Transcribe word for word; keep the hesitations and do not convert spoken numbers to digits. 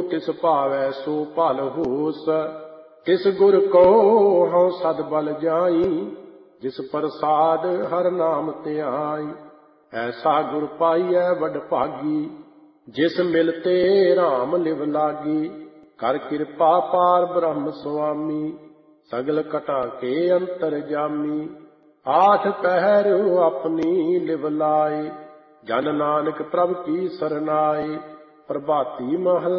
ਤਿਸ ਭਾਵੈ ਸੋ ਭਲ ਹੋਸ। ਤਿਸ ਗੁਰ ਕੋ ਹਉ ਸਦ ਬਲ ਜਾਈ, ਜਿਸ ਪ੍ਰਸਾਦ ਹਰ ਨਾਮ ਧਿਆਈ। ਐਸਾ ਗੁਰ ਪਾਈਐ ਵਡ ਭਾਗੀ, ਜਿਸ ਮਿਲਤੇ ਰਾਮ ਲਿਵ ਲਾਗੀ। ਕਰ ਕਿਰਪਾ ਪਾਰ ਬ੍ਰਹਮ ਸੁਆਮੀ, ਸਗਲ ਘਟਾ ਕੇ ਅੰਤਰ ਜਾਮੀ। ਆਠ ਪਹਿਰ ਆਪਣੀ ਲਿਵ ਲਾਏ, ਜਨ ਨਾਨਕ ਪ੍ਰਭ ਕੀ ਸਰਨਾਏ। ਪ੍ਰਭਾਤੀ ਮਹਲਾ